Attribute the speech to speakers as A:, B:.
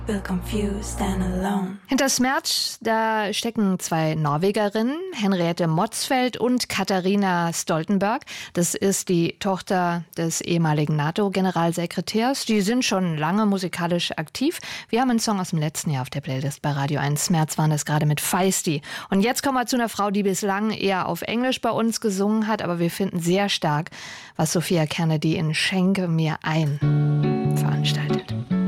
A: Hinter Smerch, da stecken zwei Norwegerinnen, Henriette Motzfeldt und Katharina Stoltenberg. Das ist die Tochter des ehemaligen NATO-Generalsekretärs. Die sind schon lange musikalisch aktiv. Wir haben einen Song aus dem letzten Jahr auf der Playlist bei Radio 1. März waren das gerade mit Feisty. Und jetzt kommen wir zu einer Frau, die bislang eher auf Englisch bei uns gesungen hat, aber wir finden sehr stark, was Sophia Kennedy in Schenke mir ein veranstaltet.